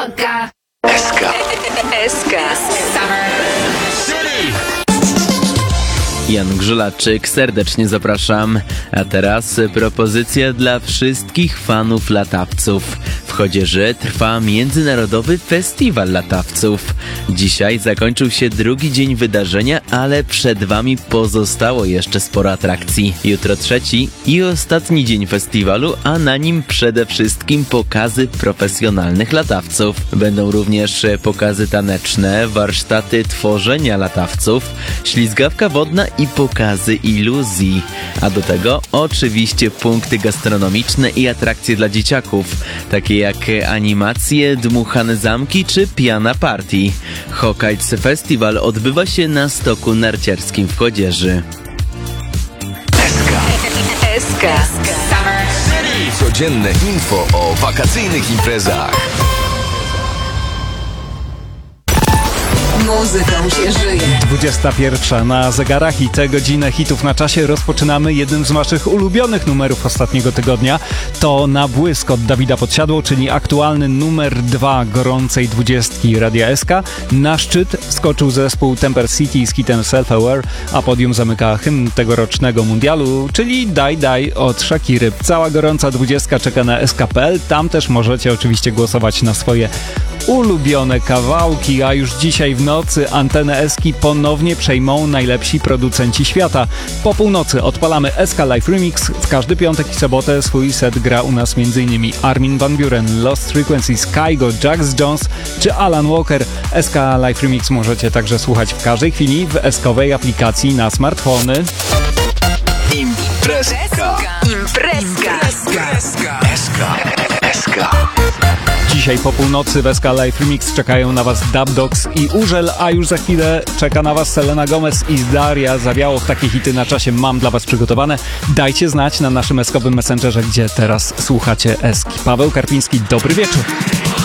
SK. Jan Grzulaczyk, serdecznie zapraszam. A teraz propozycja dla wszystkich fanów latawców. W Chodzieży trwa Międzynarodowy Festiwal Latawców. Dzisiaj zakończył się drugi dzień wydarzenia, ale przed wami pozostało jeszcze sporo atrakcji. Jutro trzeci i ostatni dzień festiwalu, a na nim przede wszystkim pokazy profesjonalnych latawców. Będą również pokazy taneczne, warsztaty tworzenia latawców, ślizgawka wodna i pokazy iluzji. A do tego oczywiście punkty gastronomiczne i atrakcje dla dzieciaków, takie jak animacje, dmuchane zamki czy piana party. Hokkids Festiwal odbywa się na stoku narciarskim w Chodzieży. SK. Codzienne info o wakacyjnych imprezach. Muzyką się żyje. 21 na zegarach i tę godzinę hitów na czasie rozpoczynamy jednym z naszych ulubionych numerów ostatniego tygodnia. To Na błysk od Dawida Podsiadło, czyli aktualny numer 2 gorącej 20 Radia SK. Na szczyt wskoczył zespół Temper City z hitem Self Aware, a podium zamyka hymn tegorocznego mundialu, czyli Daj Daj od Shakiry. Cała gorąca 20 czeka na SK.pl. Tam też możecie oczywiście głosować na swoje ulubione kawałki, a już dzisiaj w nocy antenę Eski ponownie przejmą najlepsi producenci świata. Po północy odpalamy SK Live Remix. W każdy piątek i sobotę swój set gra u nas m.in. Armin van Buuren, Lost Frequencies, Kygo, Jax Jones czy Alan Walker. SK Live Remix możecie także słuchać w każdej chwili w eskowej aplikacji na smartfony. Imprezka. Dzisiaj po północy w SK Live Remix czekają na was Dub Dogs i Urzel, a już za chwilę czeka na was Selena Gomez i Daria Zawiałow. Takie hity na czasie mam dla was przygotowane. Dajcie znać na naszym eskowym messengerze, gdzie teraz słuchacie Eski. Paweł Karpiński, dobry wieczór.